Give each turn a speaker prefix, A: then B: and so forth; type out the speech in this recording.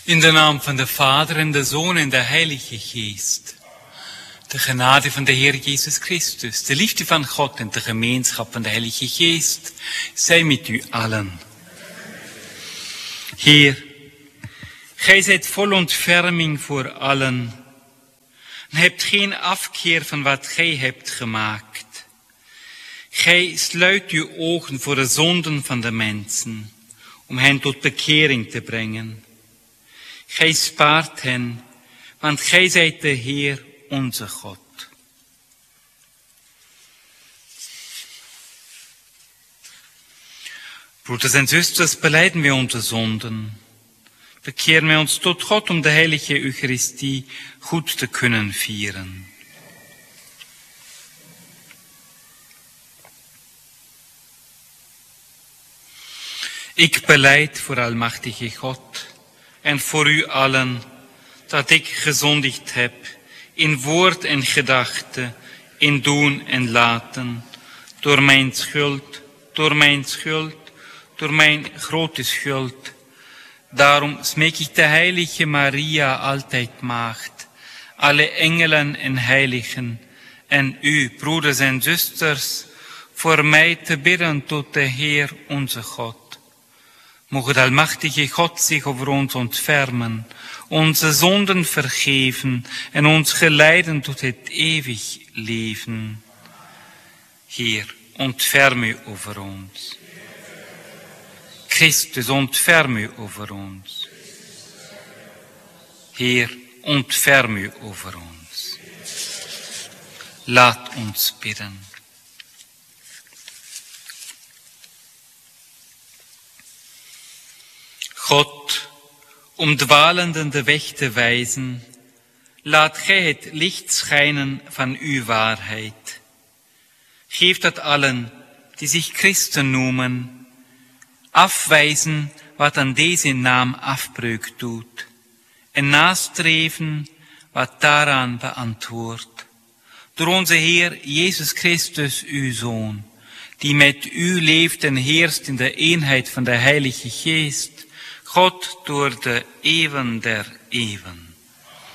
A: In de naam van de Vader en de Zoon en de Heilige Geest. De genade van de Heer Jezus Christus, de liefde van God en de gemeenschap van de Heilige Geest, zij met u allen. Heer, gij zijt vol ontferming voor allen en hebt geen afkeer van wat gij hebt gemaakt. Gij sluit uw ogen voor de zonden van de mensen, om hen tot bekering te brengen. Gij spaart hen, want gij zijt de Heer, onze God. Broeders en zusters, belijden wij onze zonden. Bekeren wij ons tot God om de heilige Eucharistie goed te kunnen vieren. Ik belijd voor almachtige God en voor u allen dat ik gezondigd heb in woord en gedachte, in doen en laten, door mijn grote schuld. Daarom smeek ik de heilige Maria, altijd maagd, alle engelen en heiligen, en u, broeders en zusters, voor mij te bidden tot de Heer onze God. Moge de almachtige God zich over ons ontfermen, onze zonden vergeven en ons geleiden tot het eeuwig leven. Heer, ontferm u over ons. Christus, ontferm u over ons. Heer, ontferm u over ons. Laat ons bidden. God, om dwalenden de weg te wijzen, laat gij het licht schijnen van uw waarheid. Geef dat allen die zich christen noemen, afwijzen wat aan deze naam afbreuk doet, en nastreven wat daaraan beantwoordt. Door onze Heer Jezus Christus, uw Zoon, die met u leeft en heerst in de eenheid van de Heilige Geest, God door de eeuwen der eeuwen.